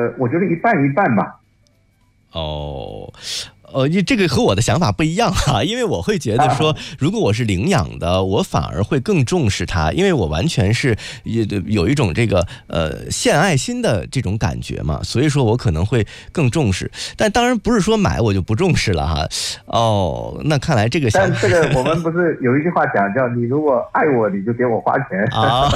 我觉得一半一半吧。 哦。这个和我的想法不一样哈，因为我会觉得说，如果我是领养的，我反而会更重视它，因为我完全是有一种这个献爱心的这种感觉嘛，所以说我可能会更重视。但当然不是说买我就不重视了哈。哦，那看来这个想法， 但这个我们不是有一句话讲叫你如果爱我，你就给我花钱啊。